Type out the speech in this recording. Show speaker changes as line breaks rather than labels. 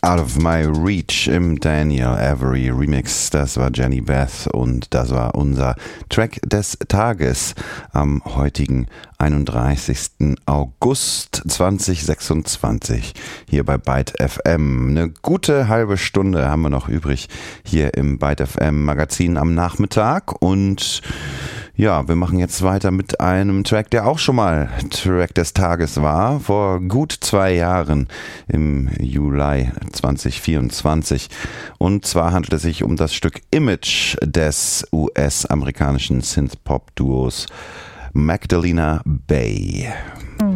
Out of My Reach im Daniel Avery Remix. Das war Jenny Beth und das war unser Track des Tages am heutigen 31. August 2026 hier bei Byte FM. Eine gute halbe Stunde haben wir noch übrig hier im Byte FM Magazin am Nachmittag und ja, wir machen jetzt weiter mit einem Track, der auch schon mal Track des Tages war, vor gut 2 Jahren im Juli 2024. Und zwar handelt es sich um das Stück Image des US-amerikanischen Synth-Pop-Duos Magdalena Bay.